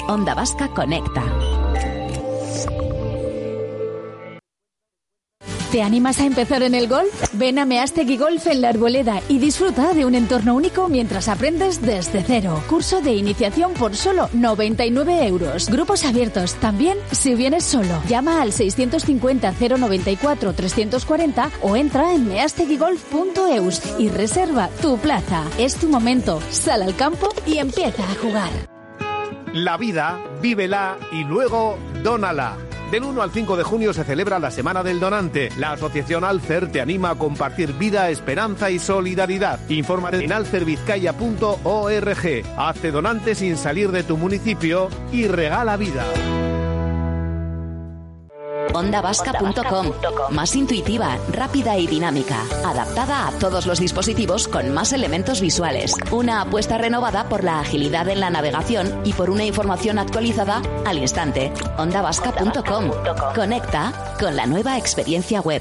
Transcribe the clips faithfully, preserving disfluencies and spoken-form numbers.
Onda Vasca Conecta. ¿Te animas a empezar en el golf? Ven a Meástegui Golf en La Arboleda y disfruta de un entorno único mientras aprendes desde cero. Curso de iniciación por solo noventa y nueve euros. Grupos abiertos también si vienes solo. Llama al seiscientos cincuenta cero noventa y cuatro trescientos cuarenta o entra en meastegui golf punto eus y reserva tu plaza. Es tu momento. Sal al campo y empieza a jugar. La vida, vívela y luego dónala. Del uno al cinco de junio se celebra la Semana del Donante. La Asociación Alcer te anima a compartir vida, esperanza y solidaridad. Infórmate en alcer vizcaya punto org. Hazte donante sin salir de tu municipio y regala vida. onda vasca punto com. Más intuitiva, rápida y dinámica. Adaptada a todos los dispositivos con más elementos visuales. Una apuesta renovada por la agilidad en la navegación y por una información actualizada al instante. onda vasca punto com. Conecta con la nueva experiencia web.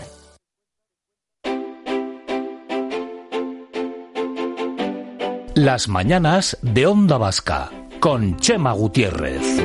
Las mañanas de Onda Vasca con Chema Gutiérrez.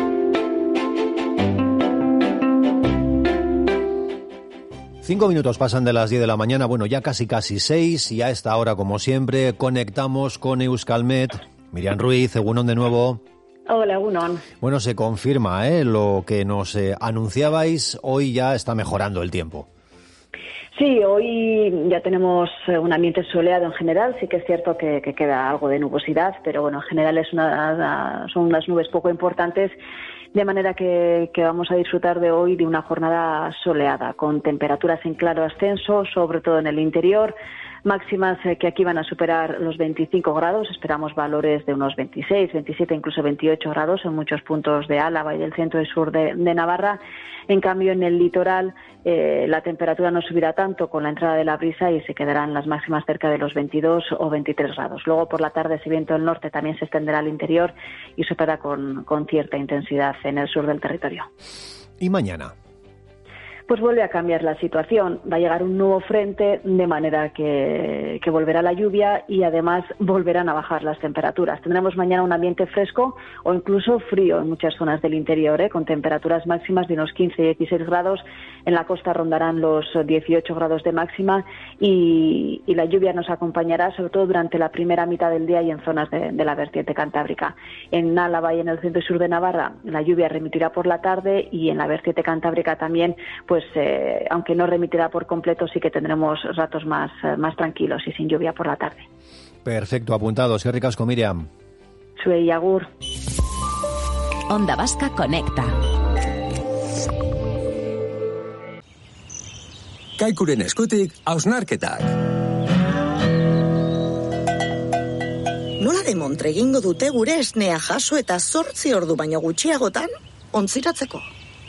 Cinco minutos pasan de las diez de la mañana, bueno, ya casi casi seis, y a esta hora, como siempre, conectamos con Euskalmet. Miriam Ruiz, egunon de nuevo. Hola, egunon. Bueno, se confirma ¿eh? lo que nos eh, anunciabais, hoy ya está mejorando el tiempo. Sí, hoy ya tenemos un ambiente soleado en general, sí que es cierto que, que queda algo de nubosidad, pero bueno, en general es una, son unas nubes poco importantes. De manera que, que vamos a disfrutar de hoy de una jornada soleada, con temperaturas en claro ascenso, sobre todo en el interior, máximas que aquí van a superar los veinticinco grados, esperamos valores de unos veintiséis, veintisiete, incluso veintiocho grados en muchos puntos de Álava y del centro y sur de, de Navarra. En cambio, en el litoral eh, la temperatura no subirá tanto con la entrada de la brisa y se quedarán las máximas cerca de los veintidós o veintitrés grados. Luego, por la tarde, ese viento del norte también se extenderá al interior y soplará con, con cierta intensidad en el sur del territorio. ¿Y mañana? Pues vuelve a cambiar la situación. Va a llegar un nuevo frente, de manera que, que volverá la lluvia y además volverán a bajar las temperaturas. Tendremos mañana un ambiente fresco o incluso frío en muchas zonas del interior, ¿eh? con temperaturas máximas de unos quince y dieciséis grados. En la costa rondarán los dieciocho grados de máxima y, y la lluvia nos acompañará sobre todo durante la primera mitad del día y en zonas de, de la vertiente cantábrica. En Álava y en el centro y sur de Navarra la lluvia remitirá por la tarde y en la vertiente cantábrica también, pues Pues eh, aunque no remitirá por completo, sí que tendremos ratos más, eh, más tranquilos y sin lluvia por la tarde. Perfecto, apuntado. Qué ricasco, Miriam. Zuei agur. Onda Vasca Conecta. Kaikuren eskutik, hausnarketak. Nola demontre egingo dute gure esnea jaso eta zortzi ordu baino gutxiagotan ontziratzeko?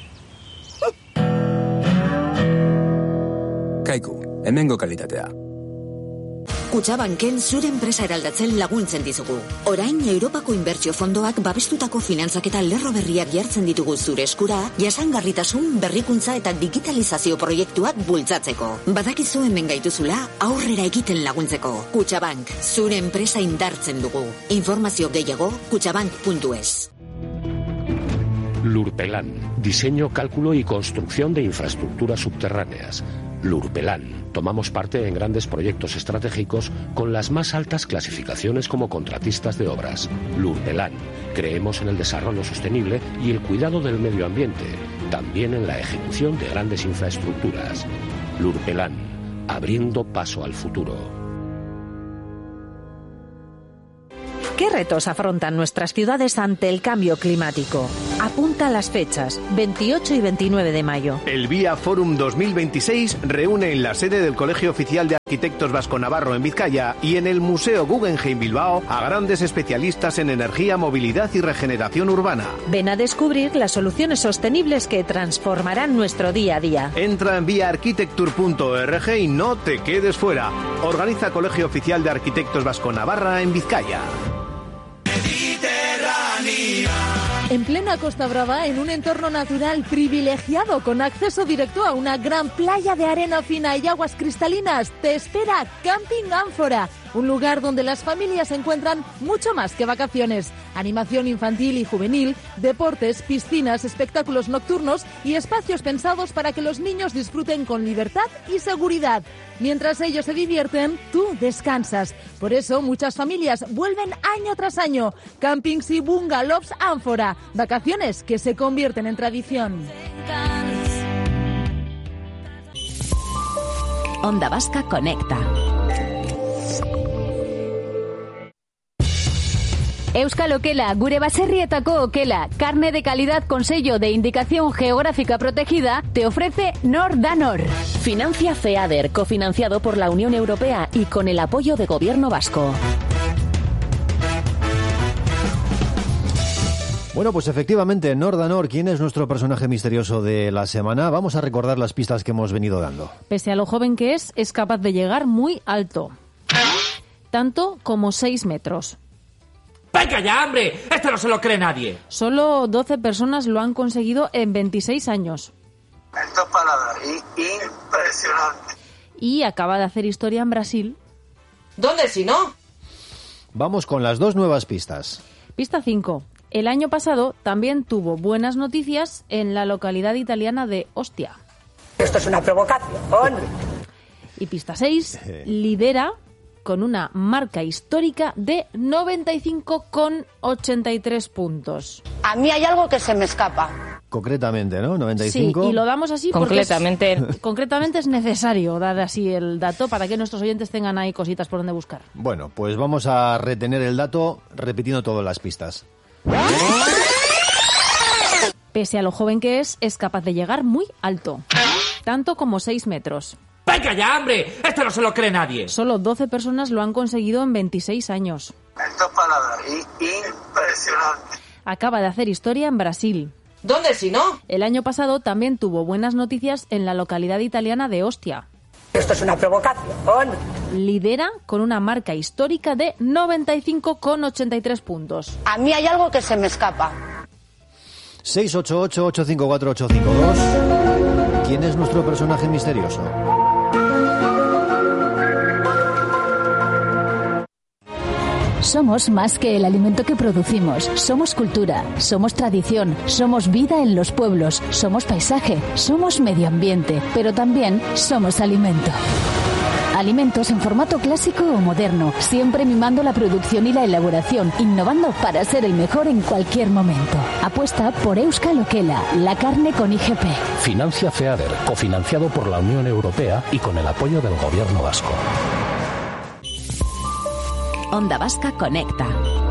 Kaiku, hemengo kalitatea. Kutxabanken zure enpresa eraldatzen laguntzen dizugu. Orain Europako Inbertsio Fondoak babestutako finantzak eta lerro berriak jartzen ditugu zure eskura, jasangarritasun, berrikuntza eta digitalizazio proiektuak bultzatzeko. Badakizu hemen gaituzula aurrera egiten laguntzeko. Kutxabank, zure enpresa indartzen dugu. Informazio gehiago kutxabank puntu es. Lurpelan, diseño, cálculo y construcción de infraestructuras subterráneas. Lurpelan. Tomamos parte en grandes proyectos estratégicos con las más altas clasificaciones como contratistas de obras. Lurpelan. Creemos en el desarrollo sostenible y el cuidado del medio ambiente, también en la ejecución de grandes infraestructuras. Lurpelan. Abriendo paso al futuro. ¿Qué retos afrontan nuestras ciudades ante el cambio climático? Apunta las fechas, veintiocho y veintinueve de mayo. El Vía Forum dos mil veintiséis reúne en la sede del Colegio Oficial de Arquitectos Vasco-Navarro en Vizcaya y en el Museo Guggenheim Bilbao a grandes especialistas en energía, movilidad y regeneración urbana. Ven a descubrir las soluciones sostenibles que transformarán nuestro día a día. Entra en vía arquitecture punto org y no te quedes fuera. Organiza Colegio Oficial de Arquitectos Vasco-Navarra en Vizcaya. En plena Costa Brava, en un entorno natural privilegiado con acceso directo a una gran playa de arena fina y aguas cristalinas, te espera Camping Ánfora. un lugar donde las familias encuentran mucho más que vacaciones. Animación infantil y juvenil, deportes, piscinas, espectáculos nocturnos y espacios pensados para que los niños disfruten con libertad y seguridad. Mientras ellos se divierten, tú descansas. Por eso muchas familias vuelven año tras año. Campings y bungalows Ánfora. Vacaciones que se convierten en tradición. Onda Vasca Conecta. Euskal Okela, gure baserrietako okela, carne de calidad con sello de indicación geográfica protegida, te ofrece Nor da Nor. Financia FEADER, cofinanciado por la Unión Europea y con el apoyo de Gobierno Vasco. Bueno, pues efectivamente, Nor da Nor, ¿quién es nuestro personaje misterioso de la semana? Vamos a recordar las pistas que hemos venido dando. Pese a lo joven que es, es capaz de llegar muy alto. Tanto como seis metros. ¡Venga ya, hombre! ¡Esto no se lo cree nadie! Solo doce personas lo han conseguido en veintiséis años. En dos palabras, impresionante. Y acaba de hacer historia en Brasil. ¿Dónde si no? Vamos con las dos nuevas pistas. Pista cinco. El año pasado también tuvo buenas noticias en la localidad italiana de Ostia. Esto es una provocación. Y pista seis. Lidera con una marca histórica de noventa y cinco coma ochenta y tres puntos. A mí hay algo que se me escapa. Concretamente, ¿no? noventa y cinco. Sí, y lo damos así concretamente. porque es, concretamente es necesario dar así el dato para que nuestros oyentes tengan ahí cositas por donde buscar. Bueno, pues vamos a retener el dato repitiendo todas las pistas. Pese a lo joven que es, es capaz de llegar muy alto. Tanto como seis metros. ¡Venga ya, hombre! ¡Esto no se lo cree nadie! Solo doce personas lo han conseguido en veintiséis años. En dos palabras, impresionante. Acaba de hacer historia en Brasil. ¿Dónde si no? El año pasado también tuvo buenas noticias en la localidad italiana de Ostia. Esto es una provocación. Lidera con una marca histórica de noventa y cinco coma ochenta y tres puntos. A mí hay algo que se me escapa. seis ocho ocho, ocho cinco cuatro, ocho cinco dos. ¿Quién es nuestro personaje misterioso? Somos más que el alimento que producimos. Somos cultura, somos tradición, somos vida en los pueblos, somos paisaje, somos medio ambiente, pero también somos alimento. Alimentos en formato clásico o moderno, siempre mimando la producción y la elaboración, innovando para ser el mejor en cualquier momento. Apuesta por Euskal Okela, la carne con I G P. Financia FEADER, cofinanciado por la Unión Europea y con el apoyo del Gobierno Vasco. Onda Vasca Conecta.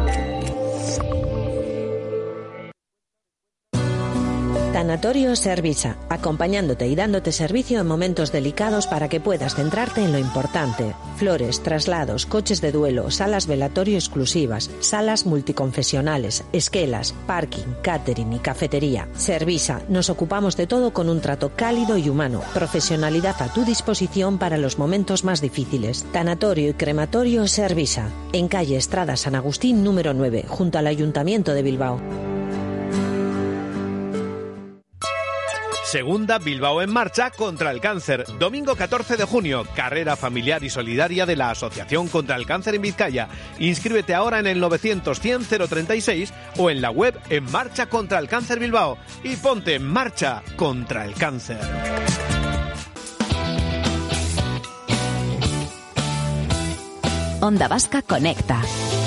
Tanatorio Servisa, acompañándote y dándote servicio en momentos delicados para que puedas centrarte en lo importante. Flores, traslados, coches de duelo, salas velatorio exclusivas, salas multiconfesionales, esquelas, parking, catering y cafetería. Servisa, nos ocupamos de todo con un trato cálido y humano. Profesionalidad a tu disposición para los momentos más difíciles. Tanatorio y crematorio Servisa, en calle Estrada San Agustín número nueve, junto al Ayuntamiento de Bilbao. Segunda Bilbao en marcha contra el cáncer. Domingo catorce de junio, carrera familiar y solidaria de la Asociación contra el Cáncer en Vizcaya. Inscríbete ahora en el novecientos cien cero treinta y seis o en la web En Marcha contra el Cáncer Bilbao y ponte en marcha contra el cáncer. Onda Vasca Conecta.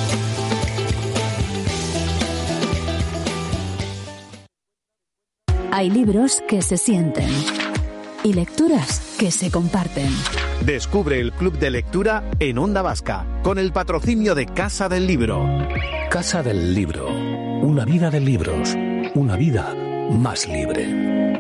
Hay libros que se sienten y lecturas que se comparten. Descubre el Club de Lectura en Onda Vasca, con el patrocinio de Casa del Libro. Casa del Libro. Una vida de libros. Una vida más libre.